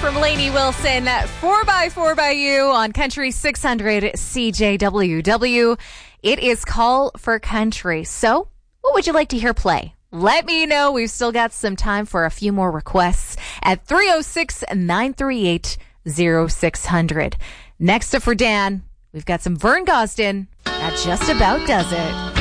from Lainey Wilson, 4x4 by You on Country 600 CJWW. It is Call for Country. So, what would you like to hear play? Let me know. We've still got some time for a few more requests at 306-938-0600. Next up for Dan, we've got some Vern Gosdin. That just about does it.